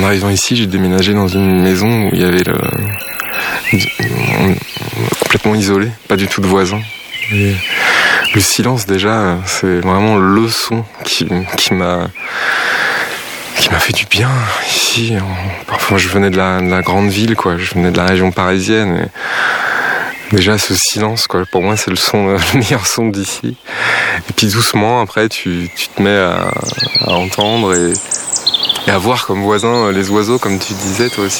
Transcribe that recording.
en arrivant ici, j'ai déménagé dans une maison où il y avait complètement isolé, pas du tout de voisins. Et le silence déjà, c'est vraiment le son qui m'a fait du bien ici. Parfois je venais de la grande ville, quoi. Je venais de la région parisienne. Et déjà ce silence, quoi. Pour moi c'est le meilleur son d'ici. Et puis doucement après tu te mets à entendre et à voir comme voisins les oiseaux, comme tu disais toi aussi.